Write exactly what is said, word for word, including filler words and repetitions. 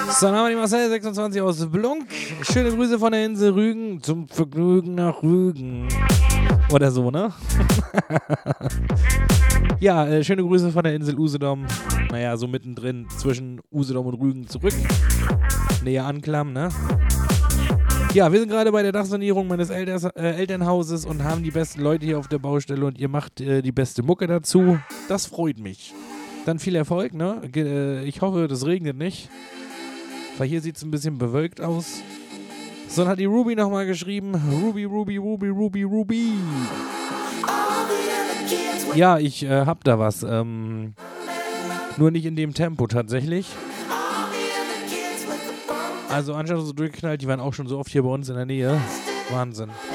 So, dann haben wir die Marcel sechsundzwanzig aus Blunk. Schöne Grüße von der Insel Rügen zum Vergnügen nach Rügen. Oder so, ne? Ja, äh, schöne Grüße von der Insel Usedom. Naja, so mittendrin zwischen Usedom und Rügen zurück. Näher anklam, ne? Ja, wir sind gerade bei der Dachsanierung meines Elters, äh, Elternhauses und haben die besten Leute hier auf der Baustelle und ihr macht äh, die beste Mucke dazu. Das freut mich. Dann viel Erfolg, ne? Ge- äh, ich hoffe, das regnet nicht. Weil hier sieht es ein bisschen bewölkt aus. So, dann hat die Ruby nochmal geschrieben. Ruby, Ruby, Ruby, Ruby, Ruby. Ja, ich äh, hab da was. Ähm, nur nicht in dem Tempo tatsächlich. Also anstatt so durchgeknallt, die waren auch schon so oft hier bei uns in der Nähe. Wahnsinn.